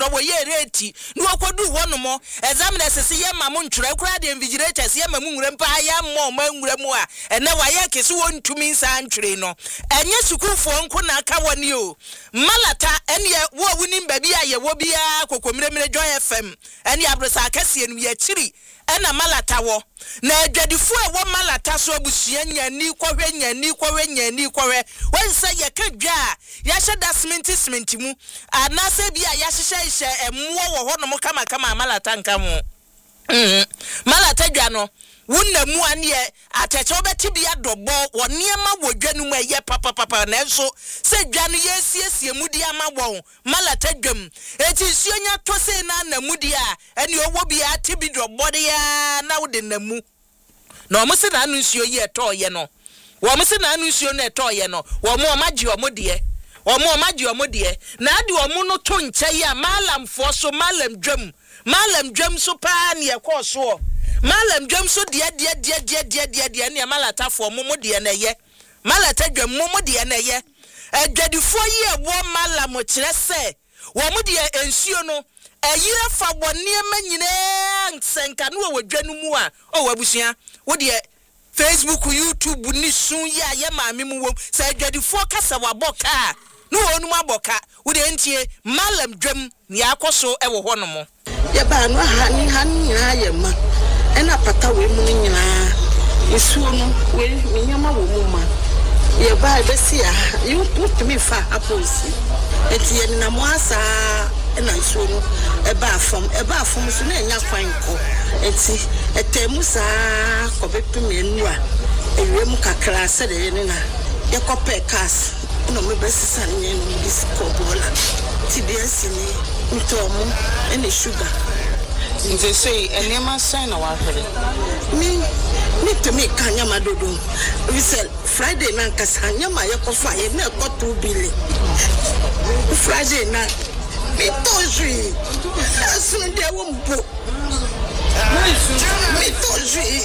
wo ye reti no akodu wono mo examiners se ye ma mo ntwere kura de invigilators ye ma mu nwure mpa ya mo ma nwure mu a ene wa ye kese wontumi nsa ntwere no enye sukufo nko na aka woni o malata ene wo wuni baby a ye wo bia kokomremre Joy FM ene abrosa akase enu ye chiri ena malata wo na adwadifo e wo malata so abusua nyani kwahwe nyani wonsa ye ka dwa ya hyeda cement mu anase bia ya hyehye emmo wo ho no kama malata nka mo malata dwa no wonna mu ane ateche obeti bia dobo woniema wodwanu mu eye papa na enso se dwanu yesiesie mudi ama won malata dwam eti suonya to se na mudi a ene owo bia tibi dobo de ya na wode namu na omo se na anu suo ye to ye no wo mo se na anu suo na to ye no wo mo magye omo de na ade omo no to nche ya malamfo so malam dwam so pa ne ekoso malam dwam so de ne malata fo momo de na ye malata dwam momo de na ye adwadifo ye wo malam kire se wo mo de ensuo no ayira fa bone ma nyina nsenka no wo dwanu mu a o wabusua wo de Facebook YouTube ni sun ya ye maame mu wom se adwadifo kasa waboka no onu maboka wo de entie malam dwam ni akoso e wo hono mo ye ba no hani nyina ye ma ena pata we mu nyina esuo no we nyama wo mu ma ye ba be sia you put me fa aposi eti ye na mo asa ena esuo no e ba fom so na enya kwan ko eti etemu sa ko be pem enu a ewe mu kakra se de ye na ye ko pe kas no me be sisa nye no dis ko bola ti de asini ntomo ena sugar. They say enema sign or me to me kanyama dodo. We said Friday na kasanyama yakofa ye na ko 2 billion. Friday na me toji. Asun de wo mpo. Me toji.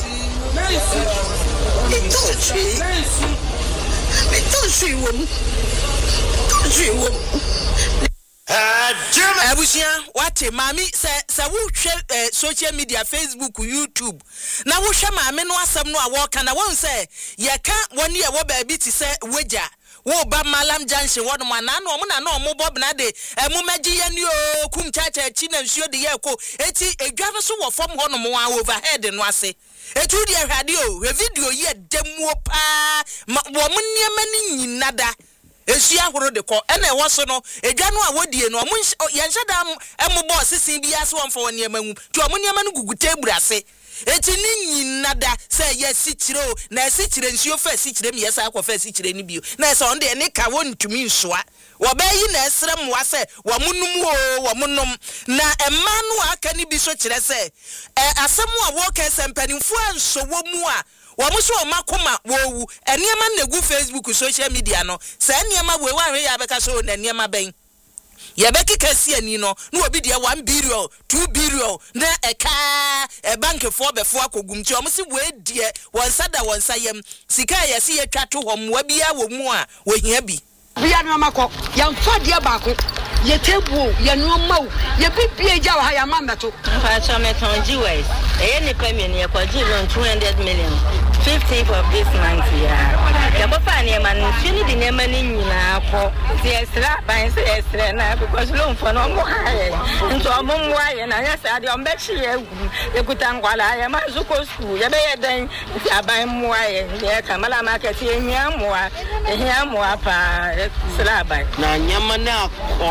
Abusia wate mami se wo hwe social media Facebook YouTube na wo hwe mami no asem no a wo ka na won se ye ka woni e wo ba bi ti se weja wo ba malam junction wo no na no mo na no mo bob na de emu magi ye ni o kum chacha chi na nsuo de ye ko eti edwa no so wo fom ho no mo overhead no ase etu de ahwade o video ye demuo pa wo mo niema ni nyinada esu ahoro de ko ena ewo so no edwa no a wodie no omo yenhyada emo boss sin bia so wonfo woni emahu ti omo niema no gugu table ase eti ni nyinada se ye sikire o na sikire nsuo fa sikire mi yesa akwa sikire ni bio na se on de ne ka wontumi nsoa wo ba yi na esre mwa se wo munum o wo munum na emanu aka ni bi so kire se asemu a wo ka se mpanimfu anso wo mu a wamuso makoma wowu eniema negu Facebook social media no se eniema we wanwe ya beka so na eniema ben ye beki kasi ani no na obi de 1 billion 2 billion na eka bank fo befo akogumti omusi we die wonsada wonsayem sika yesi ye twato homwa bia wo mu a wo hia bi bia no makọ ya mfa dia baako ye tebu ye no mawu ye bibie ja wa ya mameto mfa cha meton jiwe ni pemi ni kwa loan 200 million 15th of this month ya papa ni man fini di ne mani nyina ko ti esra ban se esra na because loan for no mo haye nto mo mwa ye na ya sa de o mbechi ye kuta ngwala ya ma zuko school ye be ye dan ti aban mwa ye kamala market ye nya mwa pa esra ban na nyama na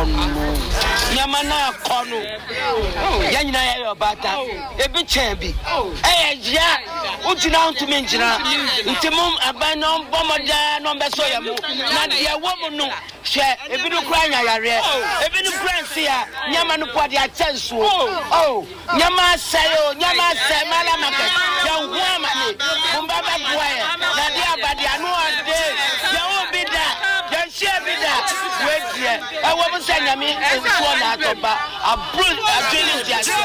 kono ya nyina ya obata ebi chebi ya utina ntumi njira ntimum aban no bomoda no beso ya mu na de wo mu no hwe ebi no kra nya yare ebi no kransi ya nyama no pode a chanso nyama sayo mala market ya huama ni kumbaba boya na de abade anu ade ya obida ya shebida wedie awo mu sanyame enso na atoba abru adwene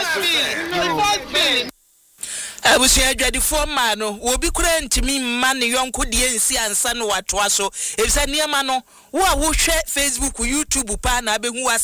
dia abusia adwadifo ma no obi kura ntimi mma ne yonko de ensi ansa no watoa so ebisa niema no wo a wo hwe Facebook YouTube pa na abehu